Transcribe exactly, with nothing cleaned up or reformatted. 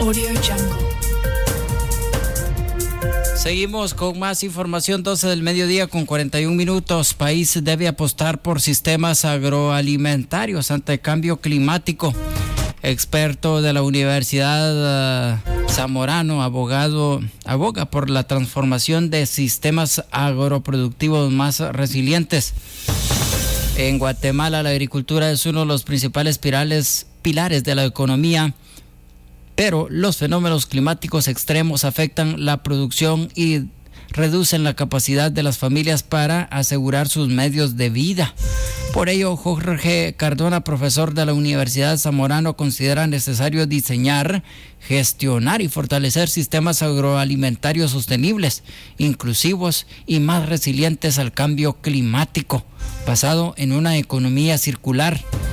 Audio Jungle. Seguimos con más información, doce del mediodía con cuarenta y un minutos. País debe apostar por sistemas agroalimentarios ante cambio climático. Experto de la Universidad uh, Zamorano, abogado, aboga por la transformación de sistemas agroproductivos más resilientes. En Guatemala, la agricultura es uno de los principales pilares, pilares de la economía, pero los fenómenos climáticos extremos afectan la producción y reducen la capacidad de las familias para asegurar sus medios de vida. Por ello, Jorge Cardona, profesor de la Universidad Zamorano, considera necesario diseñar, gestionar y fortalecer sistemas agroalimentarios sostenibles, inclusivos y más resilientes al cambio climático, basado en una economía circular.